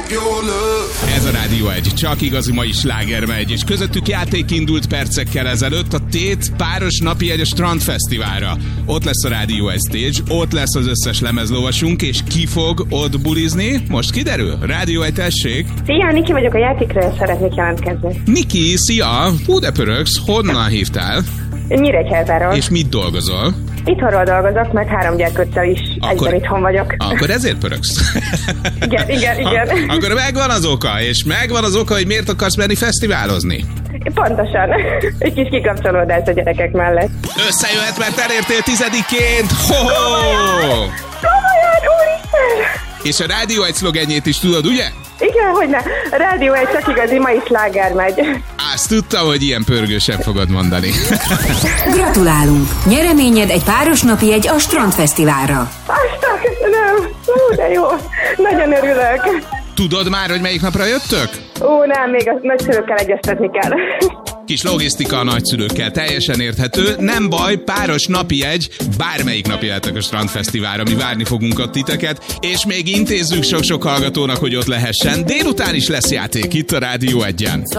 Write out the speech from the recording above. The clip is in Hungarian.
Ez a Rádió 1, csak igazi mai sláger megy, és közöttük játék indult percekkel ezelőtt, a Tét páros napi egy a Strandfesztiválra. Ott lesz a Rádió 1 stage, ott lesz az összes lemezlovasunk, és ki fog ott bulizni? Most kiderül? Rádió 1, tessék! Szia, Niki vagyok, a játékra szeretnék jelentkezni. Niki, szia! Hú, de pörögsz, honnan hívtál? Nyíregyházáról. És mit dolgozol? Itthonról dolgozok, mert 3 gyerkőccel is egyben itthon vagyok. Akkor ezért pörögsz. Igen. Akkor megvan az oka, és megvan az oka, hogy miért akarsz menni fesztiválozni. Pontosan. Egy kis kikapcsolódás a gyerekek mellett. Összejöhet, mert elértél 10-ként. Ho-ho! Komolyan, úristen! És a Rádió 1 szlogenjét is tudod, ugye? Igen, hogyne. A Rádió 1 csak igazi mai sláger megy. Azt tudtam, hogy ilyen pörgősen fogod mondani. Gratulálunk! Nyereményed egy páros napi egy a Strandfesztiválra. Aztán köszönöm. De jó. Nagyon örülök. Tudod már, hogy melyik napra jöttök? Nem, még a nagyszülőkkel egyeztetni kell. Kis logisztika a nagyszülőkkel, teljesen érthető. Nem baj, páros napi egy, bármelyik nap jöhetek a Strandfesztiválra, mi várni fogunk ott titeket, és még intézzük sok-sok hallgatónak, hogy ott lehessen. Délután is lesz játék itt a Rádió 1-en.